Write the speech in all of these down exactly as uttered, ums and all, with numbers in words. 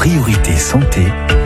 Priorité Santé,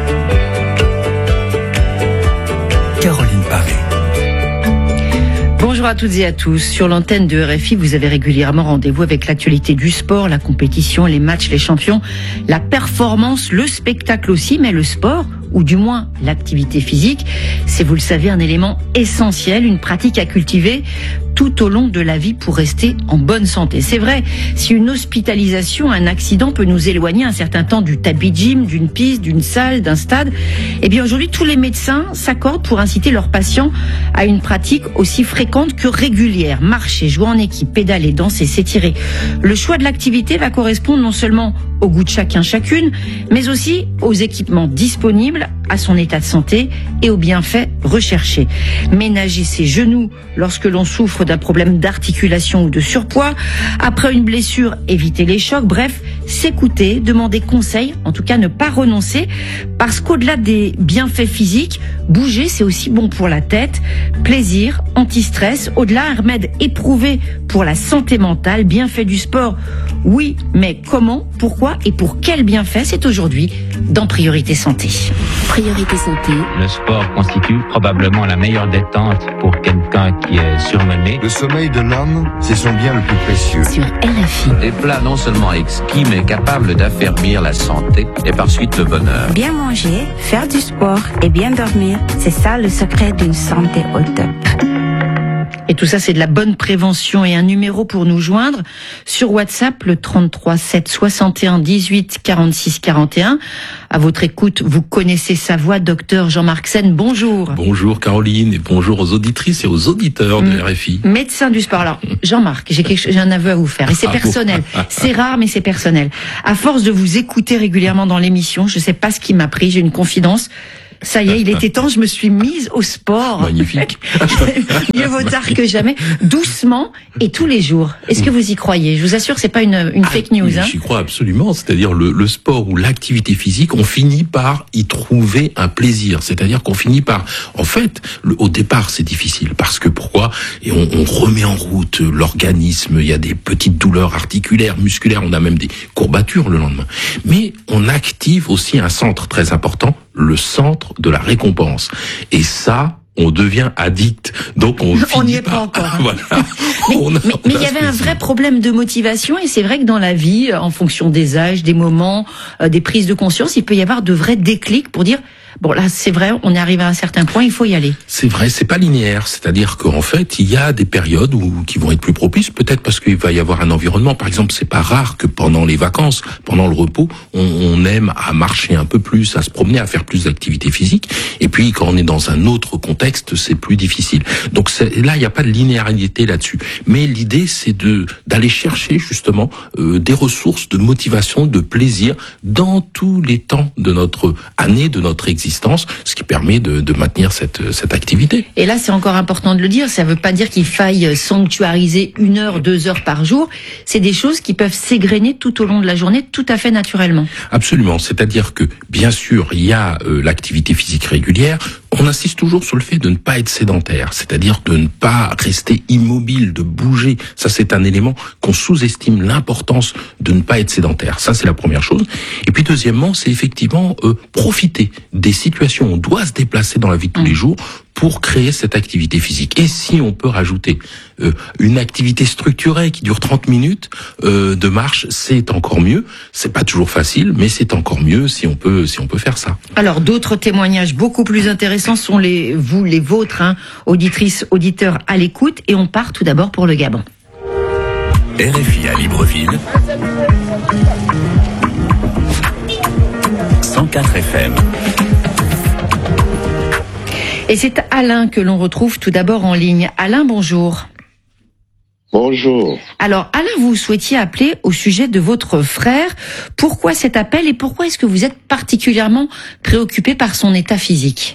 Caroline Paré. Bonjour à toutes et à tous. Sur l'antenne de R F I, vous avez régulièrement rendez-vous avec l'actualité du sport, la compétition, les matchs, les champions, la performance, le spectacle aussi, mais le sport, ou du moins l'activité physique, c'est, vous le savez, un élément essentiel, une pratique à cultiver tout au long de la vie pour rester en bonne santé. C'est vrai, si une hospitalisation, un accident peut nous éloigner un certain temps du tapis de gym, d'une piste, d'une salle, d'un stade, eh bien aujourd'hui tous les médecins s'accordent pour inciter leurs patients à une pratique aussi fréquente que régulière. Marcher, jouer en équipe, pédaler, danser, s'étirer. Le choix de l'activité va correspondre non seulement au goût de chacun, chacune, mais aussi aux équipements disponibles, à son état de santé et aux bienfaits recherchés. Ménager ses genoux lorsque l'on souffre d'un problème d'articulation ou de surpoids, après une blessure, éviter les chocs, bref, s'écouter, demander conseil, en tout cas ne pas renoncer, parce qu'au-delà des bienfaits physiques, bouger c'est aussi bon pour la tête, plaisir, anti-stress, au-delà un remède éprouvé pour la santé mentale, bienfaits du sport, oui, mais comment, pourquoi et pour quels bienfaits, c'est aujourd'hui dans Priorité Santé. Priorité Santé. Le sport constitue probablement la meilleure détente pour quelqu'un qui est surmené. Le sommeil de l'homme, c'est son bien le plus précieux. Sur R F I. Des plats non seulement exquis, mais capables d'affermir la santé et par suite le bonheur. Bien manger, faire du sport et bien dormir, c'est ça le secret d'une santé au top. Et tout ça, c'est de la bonne prévention. Et un numéro pour nous joindre sur WhatsApp, le trente-trois sept soixante et un dix-huit quarante-six quarante et un. À votre écoute, vous connaissez sa voix, docteur Jean-Marc Sen. Bonjour. Bonjour Caroline et bonjour aux auditrices et aux auditeurs de mmh. R F I. Médecin du sport. Alors, Jean-Marc, j'ai, quelque chose, j'ai un aveu à vous faire. Et c'est ah personnel. Bon c'est rare, mais c'est personnel. À force de vous écouter régulièrement dans l'émission, je sais pas ce qui m'a pris, j'ai une confidence. Ça y est, il était temps, je me suis mise au sport. Magnifique. Mieux vaut tard que jamais. Doucement et tous les jours. Est-ce que vous y croyez? Je vous assure, c'est pas une, une fake news. Ah, hein. J'y crois absolument. C'est-à-dire le, le sport ou l'activité physique, on finit par y trouver un plaisir. C'est-à-dire qu'on finit par, en fait, le, au départ, c'est difficile. Parce que pourquoi? Et on, on remet en route l'organisme. Il y a des petites douleurs articulaires, musculaires. On a même des courbatures le lendemain. Mais on active aussi un centre très important, le centre de la récompense. Et ça, on devient addict. Donc on on n'y est par... pas encore. Hein. Voilà. Mais on a, mais, on mais il y avait un vrai problème de motivation, et c'est vrai que dans la vie, en fonction des âges, des moments, euh, des prises de conscience, il peut y avoir de vrais déclics pour dire bon là c'est vrai, on est arrivé à un certain point, il faut y aller. C'est vrai, c'est pas linéaire, c'est-à-dire qu'en fait il y a des périodes où qui vont être plus propices, peut-être parce qu'il va y avoir un environnement. Par exemple, c'est pas rare que pendant les vacances, pendant le repos, on, on aime à marcher un peu plus, à se promener, à faire plus d'activité physique. Et puis quand on est dans un autre contexte, c'est plus difficile. Donc c'est, là il n'y a pas de linéarité là-dessus. Mais l'idée c'est de d'aller chercher justement euh, des ressources de motivation, de plaisir dans tous les temps de notre année, de notre existence. Ce qui permet de, de maintenir cette, cette activité. Et là, c'est encore important de le dire, ça ne veut pas dire qu'il faille sanctuariser une heure, deux heures par jour. C'est des choses qui peuvent s'égrener tout au long de la journée, tout à fait naturellement. Absolument, c'est-à-dire que, bien sûr, il y a euh, l'activité physique régulière. On insiste toujours sur le fait de ne pas être sédentaire, c'est-à-dire de ne pas rester immobile, de bouger. Ça, c'est un élément qu'on sous-estime, l'importance de ne pas être sédentaire. Ça, c'est la première chose. Et puis, deuxièmement, c'est effectivement euh, profiter des situations où on doit se déplacer dans la vie de tous les jours pour créer cette activité physique. Et si on peut rajouter euh, une activité structurée qui dure trente minutes euh, de marche, c'est encore mieux. C'est pas toujours facile, mais c'est encore mieux si on peut si on peut faire ça. Alors d'autres témoignages beaucoup plus intéressants sont les vous les vôtres, hein, auditrices, auditeurs à l'écoute, et on part tout d'abord pour le Gabon. R F I à Libreville, cent quatre F M. Et c'est Alain que l'on retrouve tout d'abord en ligne. Alain, bonjour. Bonjour. Alors, Alain, vous souhaitiez appeler au sujet de votre frère. Pourquoi cet appel et pourquoi est-ce que vous êtes particulièrement préoccupé par son état physique?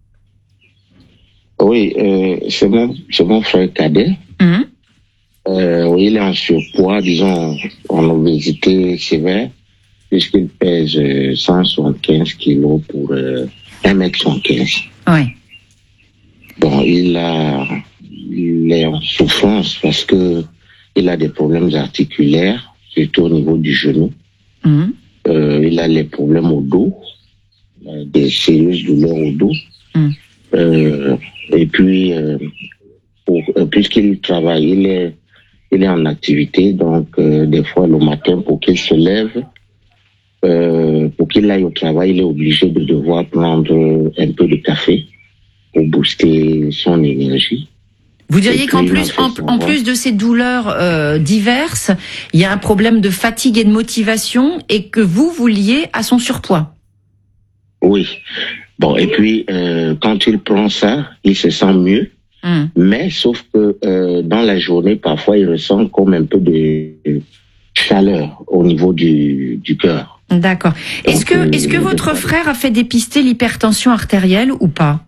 Oui, euh, c'est mon, c'est mon frère cadet. Mmh. Euh, oui, il est en surpoids, disons, en obésité sévère, puisqu'il pèse cent soixante-quinze kilos pour euh, un mètre soixante-quinze. Oui. Bon, il a, il est en souffrance parce que il a des problèmes articulaires, surtout au niveau du genou. Mmh. euh, il a les problèmes au dos, euh, des sérieuses douleurs au dos. Mm. Euh, et puis, euh, pour, euh, puisqu'il travaille, il est, il est en activité, donc euh, des fois le matin, pour qu'il se lève, euh, pour qu'il aille au travail, il est obligé de devoir prendre un peu de café pour booster son énergie. Vous diriez qu'en plus, en, en plus de ces douleurs euh, diverses, il y a un problème de fatigue et de motivation, et que vous, vous liez à son surpoids. Oui. Bon, et puis, euh, quand il prend ça, il se sent mieux. Mmh. Mais, sauf que euh, dans la journée, parfois, il ressent comme un peu de chaleur au niveau du, du cœur. D'accord. Est-ce que, euh, est-ce que votre frère a fait dépister l'hypertension artérielle ou pas?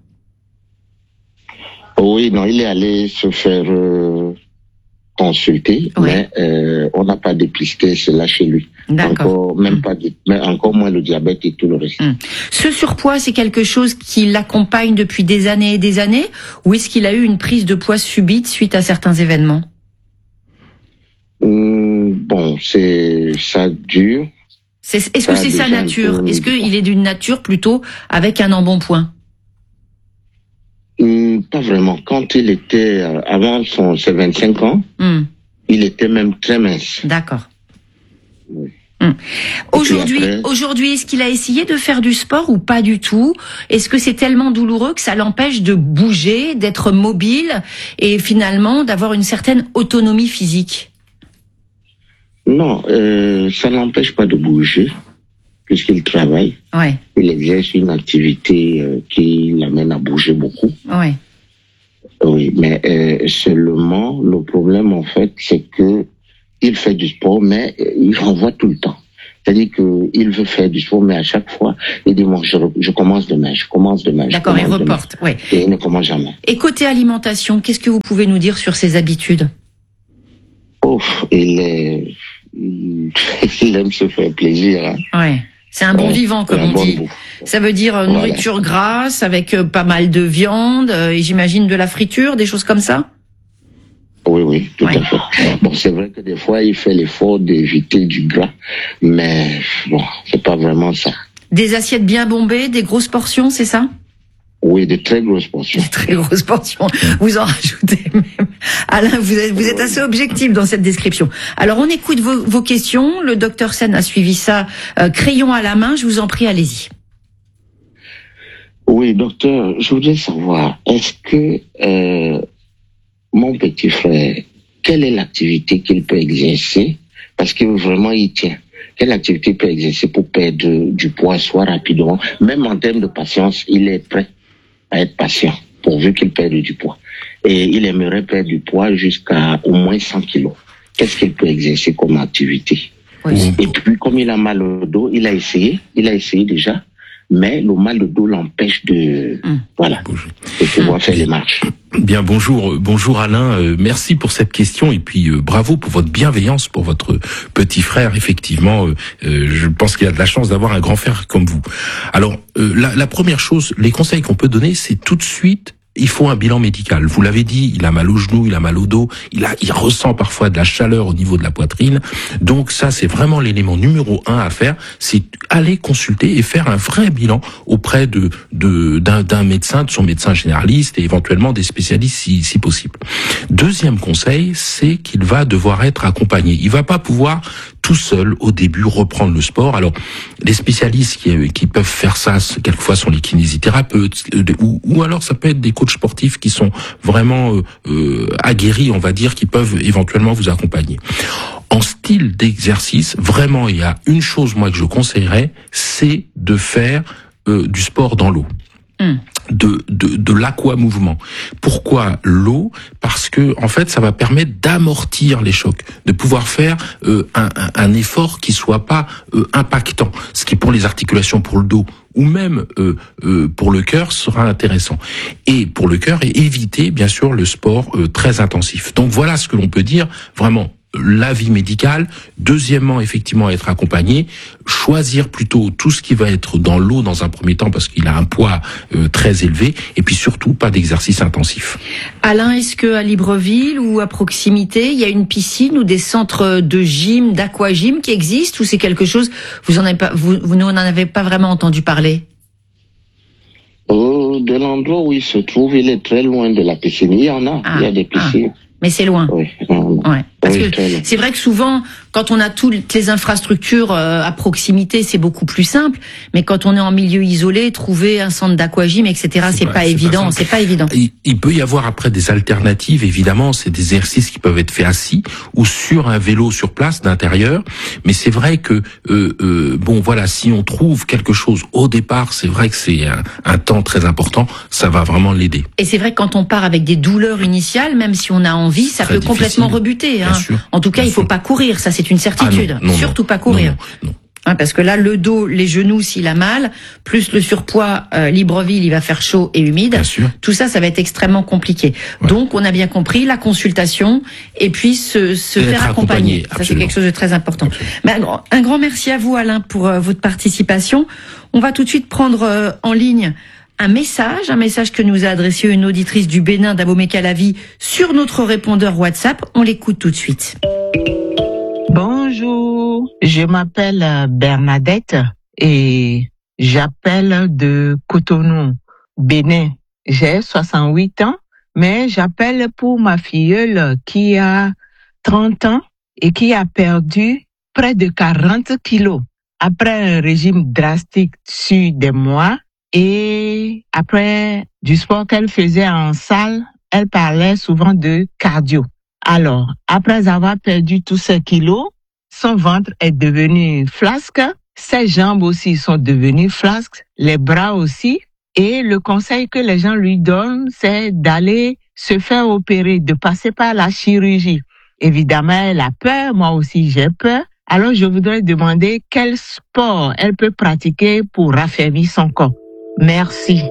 Oui, non, il est allé se faire euh, consulter, oui. mais euh, on n'a pas dépisté cela chez lui. D'accord. Encore, même mmh. pas, mais encore moins le diabète et tout le reste. Mmh. Ce surpoids, c'est quelque chose qui l'accompagne depuis des années et des années, ou est-ce qu'il a eu une prise de poids subite suite à certains événements? mmh, Bon, c'est ça dure. C'est, est-ce ça que c'est sa nature? Est-ce qu'il est d'une nature plutôt avec un embonpoint? Mmh, pas vraiment. Quand il était, euh, avant son, ses vingt-cinq ans, mmh. il était même très mince. D'accord. Oui. Mmh. Aujourd'hui, après... aujourd'hui, est-ce qu'il a essayé de faire du sport ou pas du tout? Est-ce que c'est tellement douloureux que ça l'empêche de bouger, d'être mobile et finalement d'avoir une certaine autonomie physique? Non, euh, ça l'empêche pas de bouger puisqu'il travaille. Ouais. Il exerce une activité euh, qui l'amène à bouger beaucoup. Ouais. Oui, mais euh, seulement le problème en fait, c'est que il fait du sport, mais il renvoie tout le temps. C'est-à-dire qu'il veut faire du sport, mais à chaque fois, il dit, bon, je, je commence demain, je commence demain. D'accord, il reporte, oui. Et il ne commence jamais. Et côté alimentation, qu'est-ce que vous pouvez nous dire sur ses habitudes? Ouf, il est, il, il aime se faire plaisir. Hein. Ouais. C'est un bon ouais, vivant, comme on bon dit. Bout. Ça veut dire euh, voilà. nourriture grasse, avec euh, pas mal de viande, euh, et j'imagine de la friture, des choses comme ça? Oui, oui, tout ouais. à fait. Bon, c'est vrai que des fois, il fait l'effort d'éviter du gras, mais bon, c'est pas vraiment ça. Des assiettes bien bombées, des grosses portions, c'est ça? Oui, de très grosses portions. Des très grosses portions. Vous en rajoutez même. Alain, vous êtes, vous êtes assez objectif dans cette description. Alors, on écoute vos, vos questions. Le docteur Sen a suivi ça, euh, crayon à la main. Je vous en prie, allez-y. Oui, docteur, je voudrais savoir, est-ce que euh, mon petit frère, quelle est l'activité qu'il peut exercer? Parce que vraiment, il tient. Quelle activité il peut exercer pour perdre du poids, soit rapidement? Même en termes de patience, il est prêt à être patient, pourvu qu'il perde du poids. Et il aimerait perdre du poids jusqu'à au moins cent kilos. Qu'est-ce qu'il peut exercer comme activité? Oui. Et puis, comme il a mal au dos, il a essayé, il a essayé déjà, mais le mal de dos l'empêche de, mmh. voilà, de pouvoir mmh. faire les marches. Bien, bonjour, bonjour Alain, euh, merci pour cette question et puis euh, bravo pour votre bienveillance pour votre petit frère. Effectivement, euh, euh, je pense qu'il a de la chance d'avoir un grand frère comme vous. Alors, euh, la, la première chose, les conseils qu'on peut donner, c'est tout de suite, il faut un bilan médical. Vous l'avez dit, il a mal au genou, il a mal au dos, il a, il ressent parfois de la chaleur au niveau de la poitrine. Donc ça, c'est vraiment l'élément numéro un à faire, c'est aller consulter et faire un vrai bilan auprès de, de, d'un, d'un médecin, de son médecin généraliste et éventuellement des spécialistes si, si possible. Deuxième conseil, c'est qu'il va devoir être accompagné. Il va pas pouvoir tout seul au début reprendre le sport. Alors les spécialistes qui, qui peuvent faire ça quelquefois sont les kinésithérapeutes ou, ou alors ça peut être des coachs sportifs qui sont vraiment euh, euh, aguerris, on va dire, qui peuvent éventuellement vous accompagner. En style d'exercice, vraiment, il y a une chose moi que je conseillerais, c'est de faire euh, du sport dans l'eau. Mmh. de de de l'aquamouvement. Pourquoi l'eau? Parce que en fait ça va permettre d'amortir les chocs, de pouvoir faire euh, un, un un effort qui soit pas euh, impactant, ce qui pour les articulations, pour le dos ou même euh, euh, pour le cœur sera intéressant. Et pour le cœur, et éviter bien sûr le sport euh, très intensif. Donc voilà ce que l'on peut dire vraiment. l'avis médical. Deuxièmement, effectivement, être accompagné. Choisir plutôt tout ce qui va être dans l'eau dans un premier temps parce qu'il a un poids euh, très élevé. Et puis surtout, pas d'exercice intensif. Alain, est-ce que à Libreville ou à proximité, il y a une piscine ou des centres de gym, d'aquagym qui existent, ou c'est quelque chose, vous en avez pas, vous, vous n'en avez pas vraiment entendu parler? Euh, de l'endroit où il se trouve, il est très loin de la piscine. Il y en a, ah, il y a des piscines. Ah, mais c'est loin. Oui, non, ouais. Parce oui, que c'est vrai que souvent, quand on a toutes les infrastructures euh, à proximité, c'est beaucoup plus simple. Mais quand on est en milieu isolé, trouver un centre d'aquagym, et cetera, c'est, c'est pas, pas évident. C'est pas évident. Il, il peut y avoir après des alternatives. Évidemment, c'est des exercices qui peuvent être faits assis ou sur un vélo sur place d'intérieur. Mais c'est vrai que euh, euh, bon, voilà, si on trouve quelque chose au départ, c'est vrai que c'est un, un temps très important. Ça va vraiment l'aider. Et c'est vrai que quand on part avec des douleurs initiales, même si on a envie, ça peut difficile. complètement rebuter. Hein. Sûr, en tout cas, il faut sûr. pas courir, ça c'est une certitude. Ah non, non, Surtout non, pas courir. Non, non, non. Hein, parce que là, le dos, les genoux, s'il a mal, plus le surpoids, euh, Libreville, il va faire chaud et humide. Bien sûr. Tout ça, ça va être extrêmement compliqué. Ouais. Donc, on a bien compris la consultation et puis se, se faire accompagner. Ça, c'est quelque chose de très important. Mais un, grand, un grand merci à vous, Alain, pour euh, votre participation. On va tout de suite prendre euh, en ligne un message, un message que nous a adressé une auditrice du Bénin, d'Abomey-Calavi, sur notre répondeur WhatsApp. On l'écoute tout de suite. Bonjour, je m'appelle Bernadette et j'appelle de Cotonou, Bénin. J'ai soixante-huit ans, mais j'appelle pour ma filleule qui a trente ans et qui a perdu près de quarante kilos après un régime drastique sur des mois. Et après du sport qu'elle faisait en salle, elle parlait souvent de cardio. Alors, après avoir perdu tous ces kilos, son ventre est devenu flasque, ses jambes aussi sont devenues flasques, les bras aussi. Et le conseil que les gens lui donnent, c'est d'aller se faire opérer, de passer par la chirurgie. Évidemment, elle a peur, moi aussi j'ai peur. Alors, je voudrais demander quel sport elle peut pratiquer pour raffermir son corps. Merci.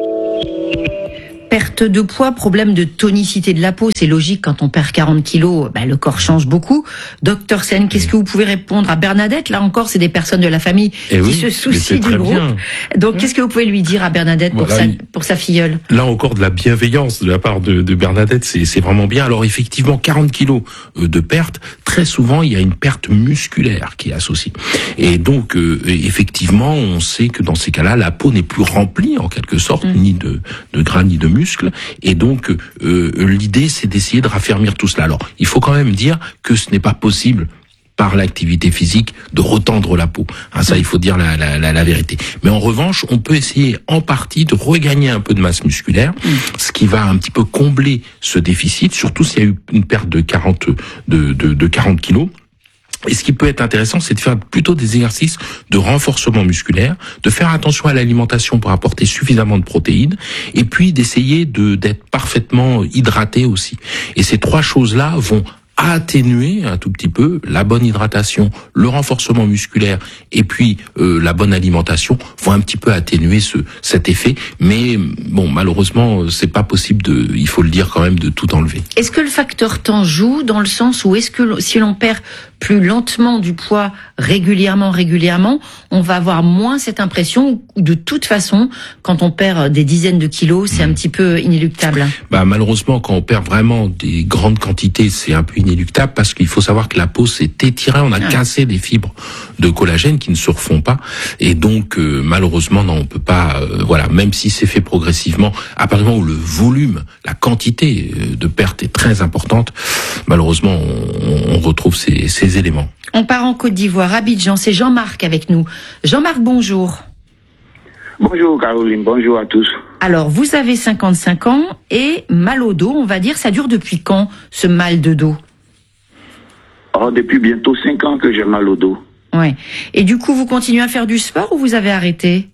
Perte de poids, problème de tonicité de la peau, c'est logique quand on perd quarante kilos, ben, le corps change beaucoup. Docteur Sen, qu'est-ce que vous pouvez répondre à Bernadette? Là encore, c'est des personnes de la famille Et qui oui, se soucient du groupe. Bien. Donc, qu'est-ce que vous pouvez lui dire à Bernadette pour, voilà, sa, pour sa filleule? Là encore, de la bienveillance de la part de, de Bernadette, c'est, c'est vraiment bien. Alors effectivement, quarante kilos de perte, très souvent, il y a une perte musculaire qui est associée. Et donc, euh, effectivement, on sait que dans ces cas-là, la peau n'est plus remplie, en quelque sorte, mmh. ni de, de gras, ni de muscles. Et donc, euh, l'idée, c'est d'essayer de raffermir tout cela. Alors, il faut quand même dire que ce n'est pas possible par l'activité physique de retendre la peau. Hein, ça, il faut dire la, la, la, la vérité. Mais en revanche, on peut essayer en partie de regagner un peu de masse musculaire, ce qui va un petit peu combler ce déficit, surtout s'il y a eu une perte de quarante, de, de, de quarante kilos. Et ce qui peut être intéressant, c'est de faire plutôt des exercices de renforcement musculaire, de faire attention à l'alimentation pour apporter suffisamment de protéines, et puis d'essayer de d'être parfaitement hydraté aussi. Et ces trois choses-là vont atténuer un tout petit peu la bonne hydratation, le renforcement musculaire et puis euh, la bonne alimentation vont un petit peu atténuer ce cet effet. Mais bon, malheureusement, c'est pas possible de, il faut le dire quand même, de tout enlever. Est-ce que le facteur temps joue dans le sens où est-ce que si l'on perd plus lentement du poids régulièrement, régulièrement, on va avoir moins cette impression où de toute façon, quand on perd des dizaines de kilos, c'est mmh. un petit peu inéluctable? Bah malheureusement, quand on perd vraiment des grandes quantités, c'est un peu inéluctable parce qu'il faut savoir que la peau s'est étirée, on a ah. cassé des fibres de collagène qui ne se refont pas, et donc euh, malheureusement non, on peut pas, euh, voilà, même si c'est fait progressivement, à partir du moment où le volume, la quantité de perte est très importante, malheureusement on, on retrouve ces, ces éléments. On part en Côte d'Ivoire, Abidjan, c'est Jean-Marc avec nous. Jean-Marc, bonjour. Bonjour Caroline, bonjour à tous. Alors, vous avez cinquante-cinq ans et mal au dos, on va dire, ça dure depuis quand, ce mal de dos? Oh, depuis bientôt cinq ans que j'ai mal au dos. Ouais. Et du coup, vous continuez à faire du sport ou vous avez arrêté?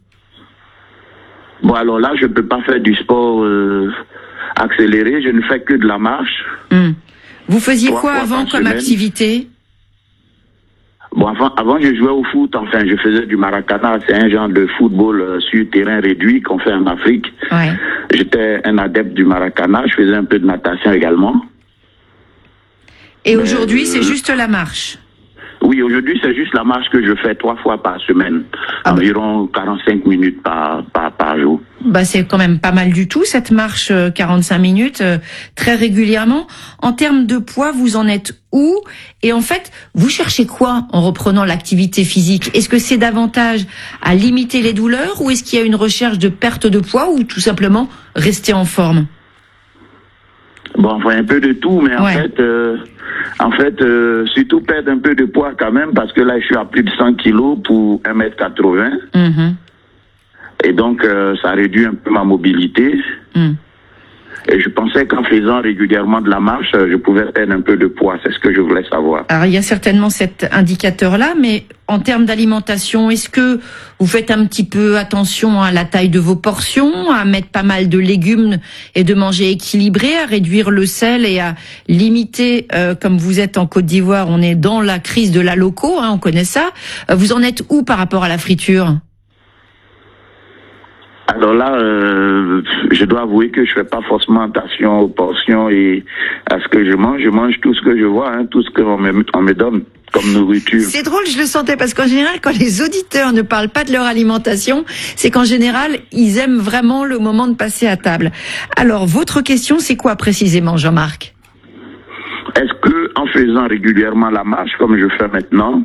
Bon, alors là, je ne peux pas faire du sport euh, accéléré, je ne fais que de la marche. Hum. Vous faisiez quoi avant comme activité? Bon, avant, avant, je jouais au foot, enfin, je faisais du maracana, c'est un genre de football euh, sur terrain réduit qu'on fait en Afrique. Ouais. J'étais un adepte du maracana, je faisais un peu de natation également. Et aujourd'hui, euh, c'est juste la marche? Oui, aujourd'hui, c'est juste la marche que je fais trois fois par semaine, ah environ bah. quarante-cinq minutes par, par, par jour. Bah, c'est quand même pas mal du tout, cette marche euh, quarante-cinq minutes, euh, très régulièrement. En termes de poids, vous en êtes où? Et en fait, vous cherchez quoi en reprenant l'activité physique? Est-ce que c'est davantage à limiter les douleurs, ou est-ce qu'il y a une recherche de perte de poids, ou tout simplement rester en forme? Bon, enfin, un peu de tout, mais en ouais. fait... Euh... En fait, euh, surtout perdre un peu de poids quand même, parce que là, je suis à plus de cent kilos pour un mètre quatre-vingts. Mm-hmm. Et donc, euh, ça réduit un peu ma mobilité. Mm. Et je pensais qu'en faisant régulièrement de la marche, je pouvais perdre un peu de poids. C'est ce que je voulais savoir. Alors, il y a certainement cet indicateur-là, mais en termes d'alimentation, est-ce que vous faites un petit peu attention à la taille de vos portions, à mettre pas mal de légumes et de manger équilibré, à réduire le sel et à limiter, euh, comme vous êtes en Côte d'Ivoire, on est dans la crise de la loco, hein, on connaît ça. Vous en êtes où par rapport à la friture ? Alors là, euh, je dois avouer que je fais pas forcément attention aux portions et à ce que je mange. Je mange tout ce que je vois, hein, tout ce qu'on me, on me donne comme nourriture. C'est drôle, je le sentais, parce qu'en général, quand les auditeurs ne parlent pas de leur alimentation, c'est qu'en général, ils aiment vraiment le moment de passer à table. Alors, votre question, c'est quoi précisément, Jean-Marc ? Est-ce que, en faisant régulièrement la marche, comme je fais maintenant,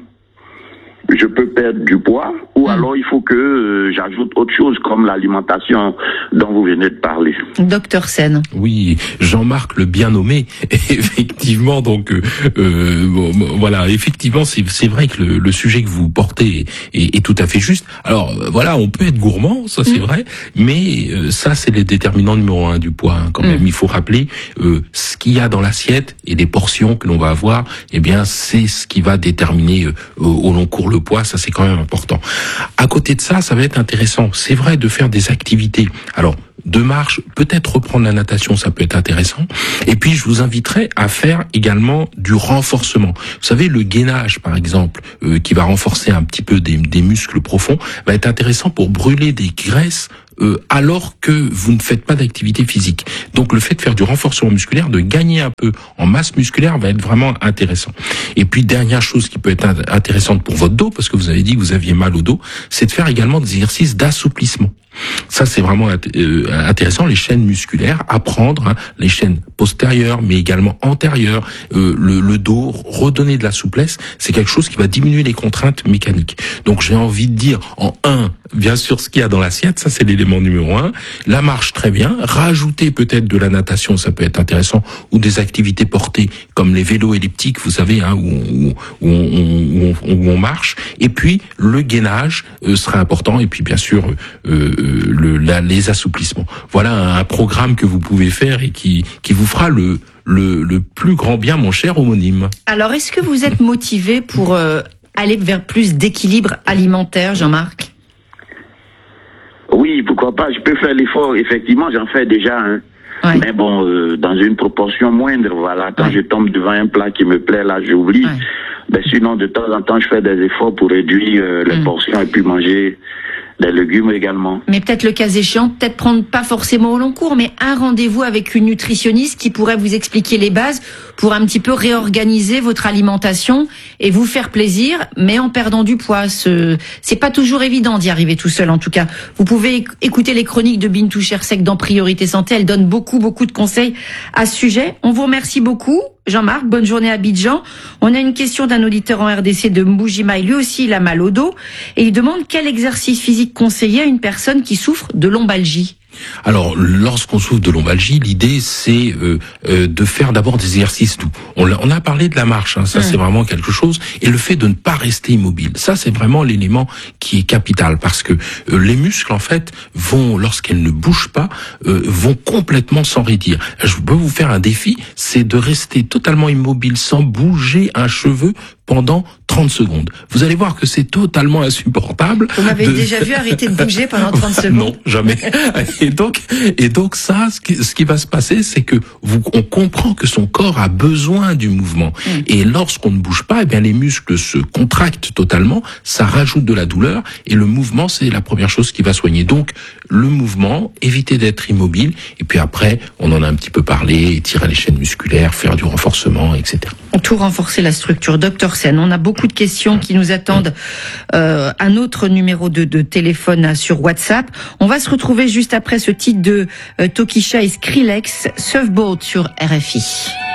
je peux perdre du poids, ou alors il faut que euh, j'ajoute autre chose comme l'alimentation dont vous venez de parler. Docteur Sen. Oui, Jean-Marc le bien nommé. Effectivement, donc euh, euh, bon, voilà, effectivement, c'est c'est vrai que le, le sujet que vous portez est, est, est tout à fait juste. Alors euh, voilà, on peut être gourmand, ça c'est mmh. vrai, mais euh, ça c'est les déterminants numéro un du poids. Hein, quand mmh. même, il faut rappeler euh, ce qu'il y a dans l'assiette et les portions que l'on va avoir. Eh bien, c'est ce qui va déterminer euh, au long cours le poids, ça c'est quand même important. À côté de ça, ça va être intéressant. C'est vrai de faire des activités. Alors, de marche, peut-être reprendre la natation, ça peut être intéressant. Et puis, je vous inviterai à faire également du renforcement. Vous savez, le gainage, par exemple, euh, qui va renforcer un petit peu des, des muscles profonds, va être intéressant pour brûler des graisses Euh, alors que vous ne faites pas d'activité physique. Donc le fait de faire du renforcement musculaire, de gagner un peu en masse musculaire va être vraiment intéressant. Et puis dernière chose qui peut être intéressante pour votre dos, parce que vous avez dit que vous aviez mal au dos, c'est de faire également des exercices d'assouplissement. Ça c'est vraiment euh, intéressant, les chaînes musculaires, apprendre hein, les chaînes postérieures mais également antérieures, euh, le, le dos, redonner de la souplesse, c'est quelque chose qui va diminuer les contraintes mécaniques. Donc j'ai envie de dire en un, bien sûr ce qu'il y a dans l'assiette, ça c'est l'élément numéro un, la marche très bien, rajouter peut-être de la natation, ça peut être intéressant, ou des activités portées comme les vélos elliptiques, vous savez, hein, où, on, où, on, où, on, où on marche, et puis le gainage euh, sera important, et puis bien sûr euh, le, la, les assouplissements. Voilà un, un programme que vous pouvez faire et qui, qui vous fera le, le, le plus grand bien, mon cher homonyme. Alors, est-ce que vous êtes motivé pour euh, aller vers plus d'équilibre alimentaire, Jean-Marc ? Oui, pourquoi pas, je peux faire l'effort, effectivement, j'en fais déjà un. Ouais. Mais bon, euh, dans une proportion moindre, voilà. Quand ouais. je tombe devant un plat qui me plaît, là, j'oublie. Ouais. Ben, sinon, de temps en temps, je fais des efforts pour réduire euh, les mmh. portions et puis manger des légumes également. Mais peut-être le cas échéant, peut-être prendre pas forcément au long cours, mais un rendez-vous avec une nutritionniste qui pourrait vous expliquer les bases pour un petit peu réorganiser votre alimentation et vous faire plaisir, mais en perdant du poids. Ce, c'est pas toujours évident d'y arriver tout seul, en tout cas. Vous pouvez écouter les chroniques de Bintou Chersek dans Priorité Santé. Elle donne beaucoup, beaucoup de conseils à ce sujet. On vous remercie beaucoup. Jean-Marc, bonne journée à Abidjan. On a une question d'un auditeur en R D C de Mbujimaï. Lui aussi, il a mal au dos. Et il demande quel exercice physique conseiller à une personne qui souffre de lombalgie. Alors, lorsqu'on souffre de lombalgie, l'idée c'est euh, euh, de faire d'abord des exercices doux. On a, on a parlé de la marche, hein, ça mmh. c'est vraiment quelque chose, et le fait de ne pas rester immobile, ça c'est vraiment l'élément qui est capital, parce que euh, les muscles en fait vont, lorsqu'elles ne bougent pas, euh, vont complètement s'enraidir. Je peux vous faire un défi, c'est de rester totalement immobile sans bouger un cheveu pendant trente secondes. Vous allez voir que c'est totalement insupportable. Vous m'avez de... déjà vu arrêter de bouger pendant trente secondes? Non, jamais. Et donc, et donc ça, ce qui, ce qui va se passer, c'est que vous, on comprend que son corps a besoin du mouvement. Mmh. Et lorsqu'on ne bouge pas, eh bien les muscles se contractent totalement, ça rajoute de la douleur, et le mouvement, c'est la première chose qui va soigner. Donc, le mouvement, éviter d'être immobile, et puis après, on en a un petit peu parlé, tirer les chaînes musculaires, faire du renforcement, et cetera. Tout renforcer la structure. Docteur Sen, on a beaucoup de questions qui nous attendent. Euh, un autre numéro de, de téléphone sur WhatsApp. On va se retrouver juste après ce titre de euh, Tokischa et Skrillex, Surfboat sur R F I.